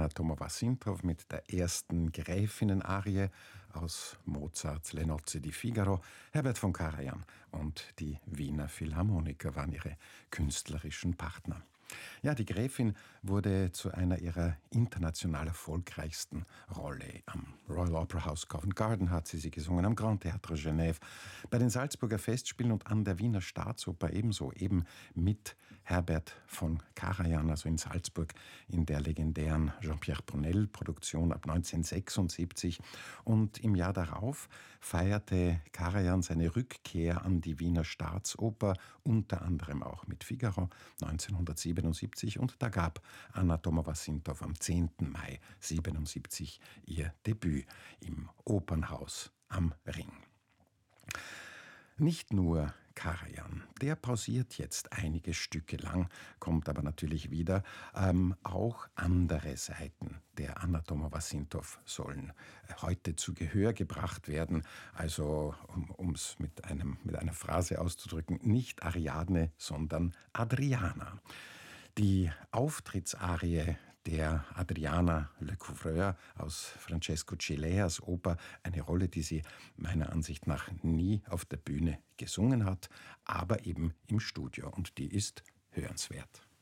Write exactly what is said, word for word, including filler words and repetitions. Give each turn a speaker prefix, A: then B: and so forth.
A: Anna Tomova-Sintow mit der ersten Gräfinnen-Arie aus Mozarts Le Nozze di Figaro. Herbert von Karajan und die Wiener Philharmoniker waren ihre künstlerischen Partner. Ja, die Gräfin wurde zu einer ihrer international erfolgreichsten Rolle. Am Royal Opera House Covent Garden hat sie sie gesungen, am Grand Théâtre Genève, bei den Salzburger Festspielen und an der Wiener Staatsoper ebenso, eben mit Herbert von Karajan, also in Salzburg, in der legendären Jean-Pierre Brunel-Produktion ab neunzehnhundertsechsundsiebzig. Und im Jahr darauf feierte Karajan seine Rückkehr an die Wiener Staatsoper, unter anderem auch mit Figaro neunzehnhundertsiebenundsiebzig. Und da gab Anna Tomova-Sintow am zehnten Mai siebenundsiebzig ihr Debüt im Opernhaus am Ring. Nicht nur Karajan, der pausiert jetzt einige Stücke lang, kommt aber natürlich wieder. Ähm, auch andere Seiten der Anna Tomova-Sintow sollen heute zu Gehör gebracht werden. Also, um es mit, einem, mit einer Phrase auszudrücken, nicht Ariadne, sondern Adriana. Die Auftrittsarie der Adriana Lecouvreur aus Francesco Cileas Oper, eine Rolle, die sie meiner Ansicht nach nie auf der Bühne gesungen hat, aber eben im Studio, und die ist hörenswert.